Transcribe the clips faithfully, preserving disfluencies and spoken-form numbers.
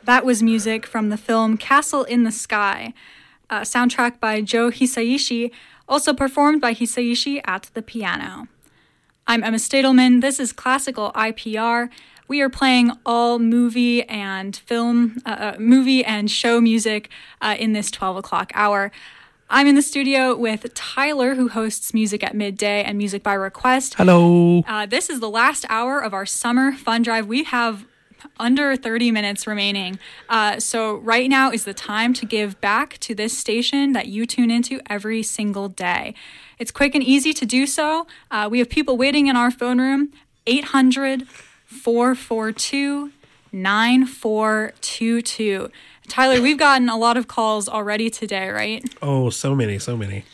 That was music from the film Castle in the Sky, a soundtrack by Joe Hisaishi, also performed by Hisaishi at the piano. I'm Emma Stadelman. This is Classical I P R. We are playing all movie and film, uh, movie and show music uh, in this twelve o'clock hour. I'm in the studio with Tyler, who hosts Music at Midday and Music by Request. Hello. Uh, this is the last hour of our summer fun drive. We have under thirty minutes remaining. Uh, so right now is the time to give back to this station that you tune into every single day. It's quick and easy to do so. Uh, we have people waiting in our phone room, eight hundred, four four two, nine four two two. Tyler, we've gotten a lot of calls already today, right? Oh, so many, so many.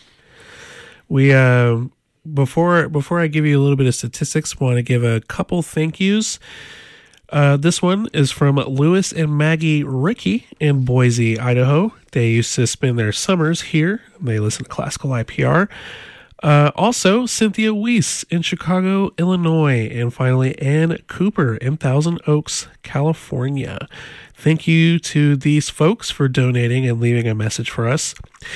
We, uh, before, before I give you a little bit of statistics, want to give a couple thank yous. Uh, this one is from Lewis and Maggie Ricky in Boise, Idaho. They used to spend their summers here. They listen to Classical I P R. Uh, also, Cynthia Weiss in Chicago, Illinois. And finally, Ann Cooper in Thousand Oaks, California. Thank you to these folks for donating and leaving a message for us.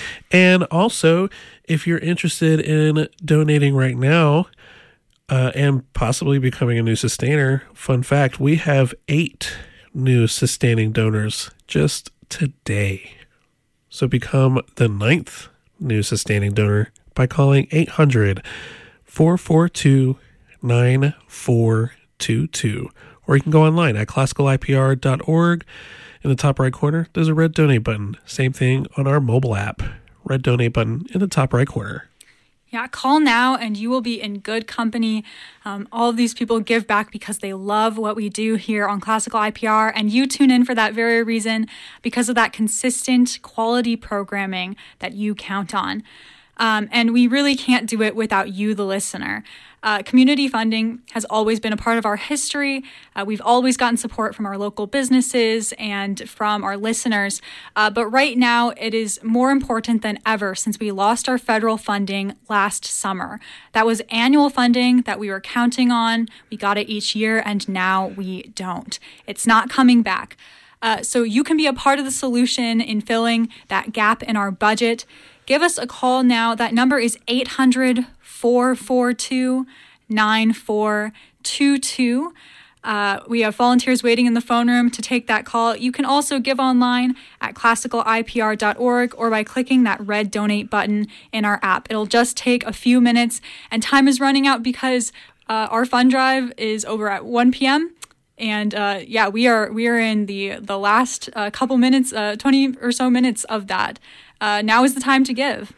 And also, if you're interested in donating right now, Uh, and possibly becoming a new sustainer. Fun fact, we have eight new sustaining donors just today. So become the ninth new sustaining donor by calling eight hundred, four four two, nine four two two. Or you can go online at classical I P R dot org. In the top right corner, there's a red donate button. Same thing on our mobile app. Red donate button in the top right corner. Yeah, call now and you will be in good company. Um, all of these people give back because they love what we do here on Classical I P R, and you tune in for that very reason, because of that consistent quality programming that you count on. Um, and we really can't do it without you, the listener. Uh, community funding has always been a part of our history. Uh, we've always gotten support from our local businesses and from our listeners. Uh, but right now, it is more important than ever since we lost our federal funding last summer. That was annual funding that we were counting on. We got it each year, and now we don't. It's not coming back. Uh, so you can be a part of the solution in filling that gap in our budget. Give us a call now. That number is eight hundred, four four two, nine four two two. Uh, we have volunteers waiting in the phone room to take that call. You can also give online at classical I P R dot org or by clicking that red donate button in our app. It'll just take a few minutes, and time is running out because uh, our fund drive is over at one p.m. And uh, yeah, we are we are in the the last uh, couple minutes, uh, twenty or so minutes of that. Uh, now is the time to give.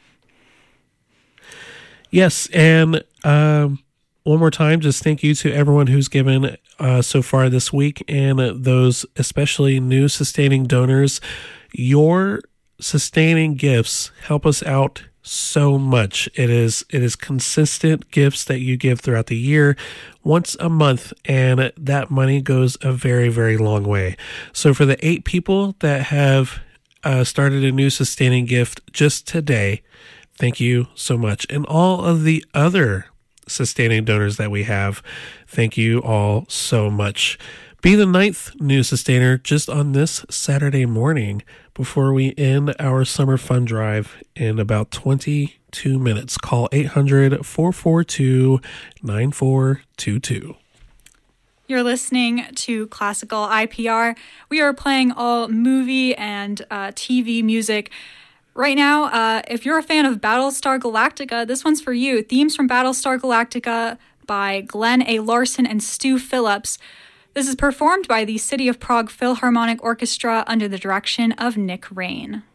Yes, and um, one more time, just thank you to everyone who's given uh, so far this week, and uh, those especially new sustaining donors. Your sustaining gifts help us out so much. It is it is consistent gifts that you give throughout the year, once a month, and that money goes a very, very long way. So for the eight people that have uh, started a new sustaining gift just today, thank you so much. And all of the other sustaining donors that we have, thank you all so much. Be the ninth new sustainer just on this Saturday morning before we end our summer fun drive in about twenty-two minutes. Call eight hundred, four four two, nine four two two. You're listening to Classical I P R. We are playing all movie and uh, T V music. Right now, uh, if you're a fan of Battlestar Galactica, this one's for you. Themes from Battlestar Galactica by Glenn A. Larson and Stu Phillips. This is performed by the City of Prague Philharmonic Orchestra under the direction of Nick Rain.